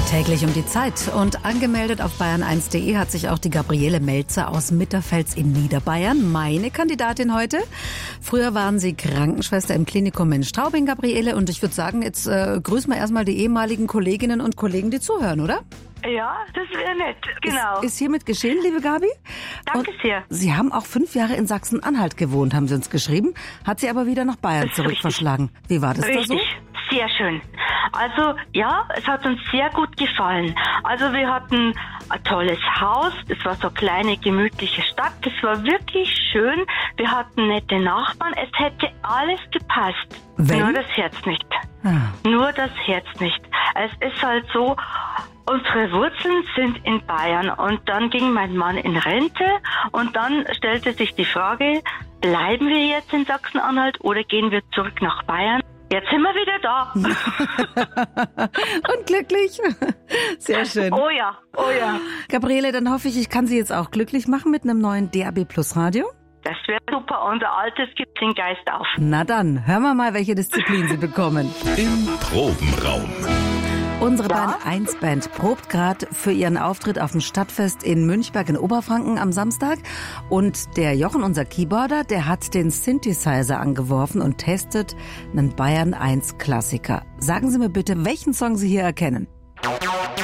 Täglich um die Zeit. Und angemeldet auf bayern1.de hat sich auch die Gabriele Melzer aus Mitterfels in Niederbayern. Meine Kandidatin heute. Früher waren Sie Krankenschwester im Klinikum in Straubing, Gabriele. Und ich würde sagen, jetzt grüßen wir erstmal die ehemaligen Kolleginnen und Kollegen, die zuhören, oder? Ja, das wäre nett, genau. Ist hiermit geschehen, liebe Gabi? Danke sehr. Sie haben auch 5 Jahre in Sachsen-Anhalt gewohnt, haben Sie uns geschrieben. Hat Sie aber wieder nach Bayern zurückverschlagen. Wie war das da so? Richtig, sehr schön. Also ja, es hat uns sehr gut gefallen. Also wir hatten ein tolles Haus, es war so eine kleine, gemütliche Stadt. Das war wirklich schön. Wir hatten nette Nachbarn. Es hätte alles gepasst. Wenn? Nur das Herz nicht. Ah. Nur das Herz nicht. Es ist halt so, unsere Wurzeln sind in Bayern und dann ging mein Mann in Rente und dann stellte sich die Frage, bleiben wir jetzt in Sachsen-Anhalt oder gehen wir zurück nach Bayern? Jetzt sind wir wieder da. Und glücklich. Sehr schön. Oh ja, oh ja. Gabriele, dann hoffe ich kann Sie jetzt auch glücklich machen mit einem neuen DAB Plus Radio. Das wäre super. Unser Altes gibt den Geist auf. Na dann, hören wir mal, welche Disziplin Sie bekommen. Im Probenraum. Unsere Bayern 1 Band probt gerade für ihren Auftritt auf dem Stadtfest in Münchberg in Oberfranken am Samstag. Und der Jochen, unser Keyboarder, der hat den Synthesizer angeworfen und testet einen Bayern 1 Klassiker. Sagen Sie mir bitte, welchen Song Sie hier erkennen.